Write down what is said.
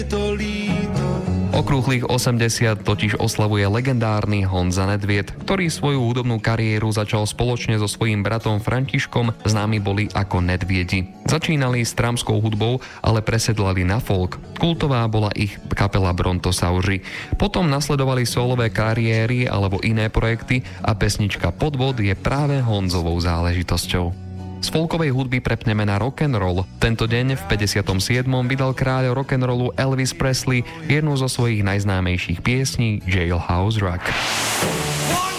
Okrúhlych 80 totiž oslavuje legendárny Honza Nedvied, ktorý svoju hudobnú kariéru začal spoločne so svojím bratom Františkom, známi boli ako Nedviedi. Začínali s tramskou hudbou, ale presedlali na folk. Kultová bola ich kapela Brontosauri. Potom nasledovali solové kariéry alebo iné projekty a pesnička Podvod je práve Honzovou záležitosťou. Z folkovej hudby prepneme na rock'n'roll. Tento deň v 57. vydal kráľ rock'n'rollu Elvis Presley jednu zo svojich najznámejších piesní Jailhouse Rock.